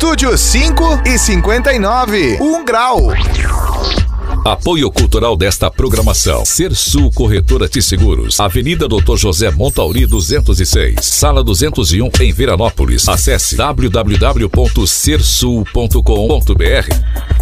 Estúdio 5 e 59, 1 grau. Apoio cultural desta programação: Sersul Corretora de Seguros, Avenida Dr. José Montauri 206, Sala 201 em Veranópolis. Acesse www.sersul.com.br.